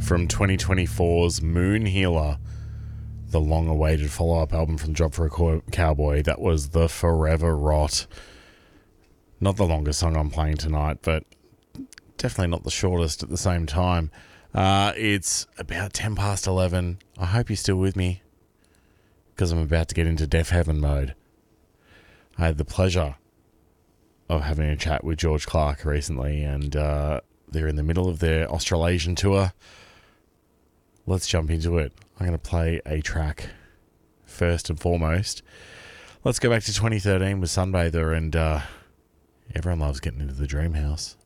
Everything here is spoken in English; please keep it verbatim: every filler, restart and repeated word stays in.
from twenty twenty-four's Moon Healer, the long-awaited follow-up album from Job for a Co- Cowboy. That was The Forever Rot. Not the longest song I'm playing tonight, but definitely not the shortest at the same time. Uh, it's about ten past eleven. I hope you're still with me, because I'm about to get into Deaf Heaven mode. I had the pleasure of having a chat with George Clark recently, and uh, they're in the middle of their Australasian tour. Let's jump into it. I'm going to play a track first and foremost. Let's go back to twenty thirteen with Sunbather, and uh, everyone loves getting into the dream house.